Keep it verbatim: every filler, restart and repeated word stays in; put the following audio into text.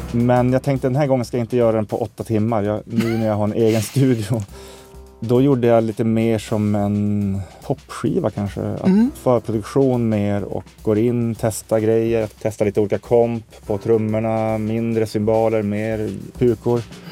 Men jag tänkte den här gången ska jag inte göra den på åtta timmar. Jag, nu när jag har en egen studio. Då gjorde jag lite mer som en popskiva kanske. Mm. Förproduktion mer och går in, testa grejer. Testa lite olika komp på trummorna, mindre cymbaler, mer pukor.